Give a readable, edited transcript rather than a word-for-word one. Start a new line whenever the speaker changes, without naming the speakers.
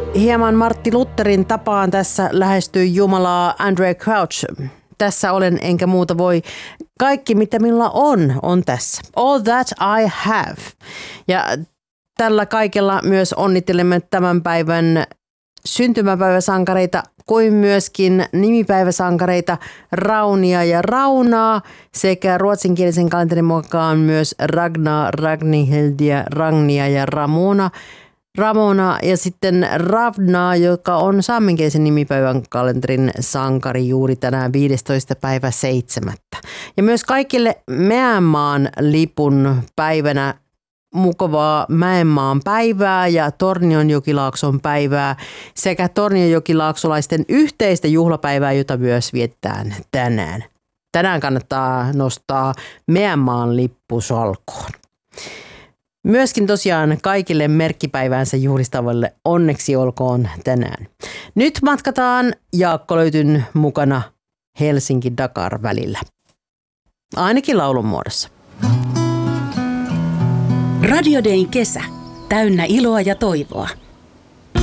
Hieman Martti Lutherin tapaan tässä lähestyy Jumalaa Andraé Crouch. Tässä olen enkä muuta voi. Kaikki mitä minulla on tässä. All that I have. Ja tällä kaikella myös onnittelemme tämän päivän syntymäpäiväsankareita kuin myöskin nimipäiväsankareita Raunia ja Raunaa sekä ruotsinkielisen kalenterin mukaan myös Ragnar, Ragnhildia, Ragnia ja Ramona ja sitten Ravna, joka on saamenkielisen nimipäivän kalenterin sankari juuri tänään 15. päivä 7. Ja myös kaikille Mäenmaan lipun päivänä mukavaa Mäenmaan päivää ja Tornionjokilaakson päivää sekä tornionjokilaaksolaisten yhteistä juhlapäivää, jota myös vietetään tänään. Tänään kannattaa nostaa Mäenmaan lippu salkoon. Myöskin tosiaan kaikille merkkipäiväänsä juhlistavalle onneksi olkoon tänään. Nyt matkataan Jaakko Löytyn mukana Helsinki-Dakar välillä. Ainakin laulun muodossa.
Radio Dayn kesä. Täynnä iloa ja toivoa.